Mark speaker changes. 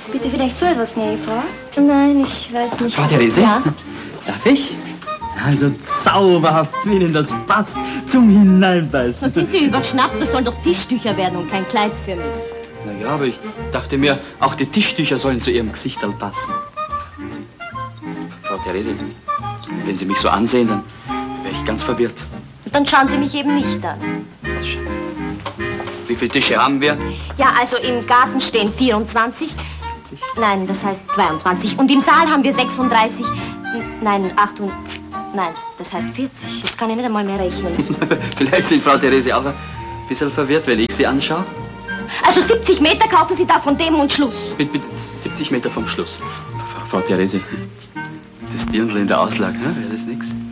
Speaker 1: Bitte vielleicht so etwas, gnädige Frau? Nein, ich weiß nicht.
Speaker 2: Frau Therese?
Speaker 1: Ja?
Speaker 2: Darf ich? Also zauberhaft, wie Ihnen das passt, zum Hineinbeißen.
Speaker 3: Da sind Sie übergeschnappt, das sollen doch Tischtücher werden und kein Kleid für mich.
Speaker 2: Na ja, aber ich dachte mir, auch die Tischtücher sollen zu Ihrem Gesichterl passen. Frau Therese, wenn Sie mich so ansehen, dann wäre ich ganz verwirrt.
Speaker 3: Dann schauen Sie mich eben nicht an.
Speaker 2: Wie viele Tische haben wir?
Speaker 3: Ja, also im Garten stehen 24. Nein, das heißt 22. Und im Saal haben wir 36. Nein, 8 und... Nein, das heißt 40. Jetzt kann ich nicht einmal mehr rechnen.
Speaker 2: Vielleicht sind Frau Therese auch ein bisschen verwirrt, wenn ich Sie anschaue.
Speaker 3: Also 70 Meter kaufen Sie da von dem und Schluss.
Speaker 2: Bitte 70 Meter vom Schluss. Frau Therese, das Dirndl in der Auslage, wäre das nix?